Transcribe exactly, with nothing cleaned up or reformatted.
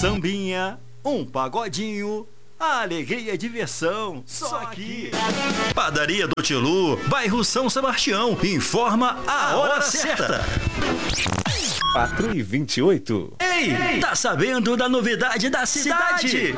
sambinha, um pagodinho, alegria e diversão, só aqui. Padaria do Tilu, bairro São Sebastião, informa a hora certa. quatro e vinte e oito. Ei, tá sabendo da novidade da cidade?